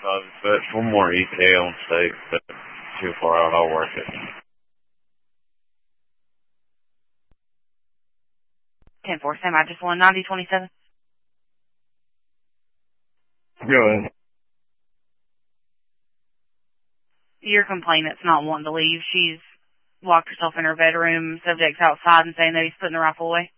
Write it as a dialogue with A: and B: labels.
A: but one more ETA on state, but too far out, I'll work it.
B: 10-4, Sam, I just won 90-27.
A: Go ahead.
B: Your complainant's not wanting to leave. She's locked herself in her bedroom, subject's outside and saying that he's putting the rifle away.